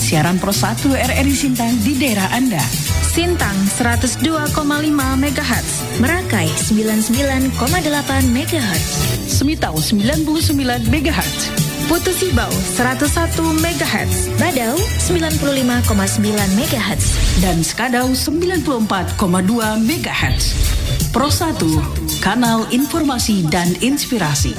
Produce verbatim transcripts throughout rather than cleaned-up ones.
siaran Pro satu R R I Sintang di daerah Anda. Sintang seratus dua koma lima megahertz, Merakai sembilan puluh sembilan koma delapan megahertz, Semitau sembilan puluh sembilan megahertz, Putu Sibau seratus satu megahertz, Badau sembilan puluh lima koma sembilan megahertz, dan Skadau sembilan puluh empat koma dua megahertz. Pro satu, kanal informasi dan inspirasi.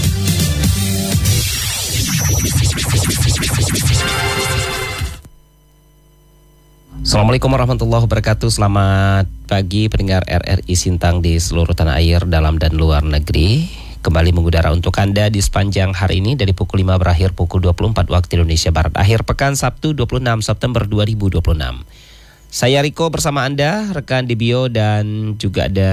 Assalamualaikum warahmatullahi wabarakatuh. Selamat pagi pendengar R R I Sintang di seluruh tanah air, dalam dan luar negeri. Kembali mengudara untuk Anda di sepanjang hari ini dari pukul lima berakhir pukul dua puluh empat waktu Indonesia Barat. Akhir pekan Sabtu dua puluh enam September dua ribu dua puluh enam. Saya Riko bersama Anda, rekan Dibio, dan juga ada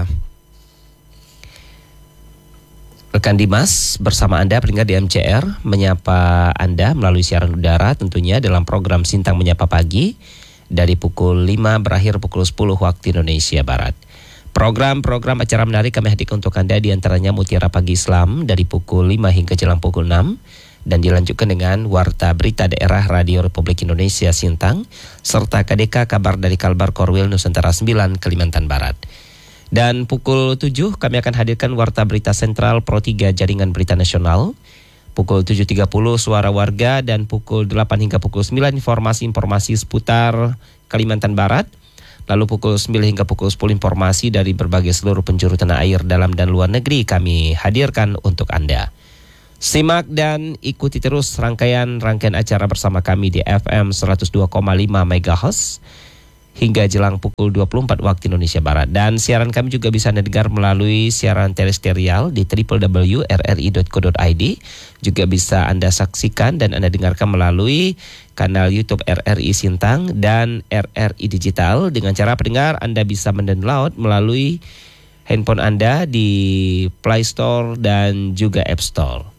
rekan Dimas bersama Anda pendengar di M C R, menyapa Anda melalui siaran udara tentunya dalam program Sintang Menyapa Pagi dari pukul lima berakhir pukul sepuluh waktu Indonesia Barat. Program-program acara menarik kami hadirkan untuk Anda, di antaranya Mutiara Pagi Islam dari pukul lima hingga jelang pukul enam, dan dilanjutkan dengan Warta Berita Daerah Radio Republik Indonesia Sintang, serta K D K Kabar dari Kalbar Korwil Nusantara sembilan Kalimantan Barat. Dan pukul tujuh kami akan hadirkan Warta Berita Sentral Pro tiga Jaringan Berita Nasional. Pukul tujuh tiga puluh Suara Warga, dan pukul delapan hingga pukul sembilan informasi-informasi seputar Kalimantan Barat. Lalu pukul sembilan hingga pukul sepuluh informasi dari berbagai seluruh penjuru tanah air, dalam dan luar negeri kami hadirkan untuk Anda. Simak dan ikuti terus rangkaian-rangkaian acara bersama kami di F M seratus dua koma lima megahertz hingga jelang pukul dua puluh empat waktu Indonesia Barat. Dan siaran kami juga bisa Anda dengar melalui siaran terestrial di w w w titik r r i titik co titik i d. Juga bisa Anda saksikan dan Anda dengarkan melalui kanal YouTube R R I Sintang dan R R I Digital. Dengan cara pendengar Anda bisa mendownload melalui handphone Anda di Play Store dan juga App Store.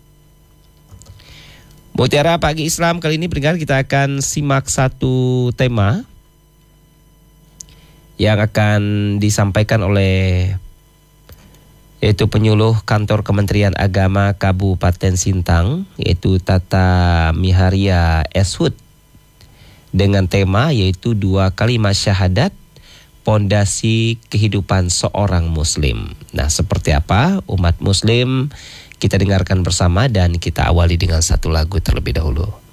Mutiara Pagi Islam kali ini pendengar kita akan simak satu tema yang akan disampaikan oleh yaitu penyuluh kantor Kementerian Agama Kabupaten Sintang, yaitu Tata Miharia Eshud, dengan tema yaitu dua kalimat syahadat pondasi kehidupan seorang muslim. Nah, seperti apa umat muslim? Kita dengarkan bersama dan kita awali dengan satu lagu terlebih dahulu.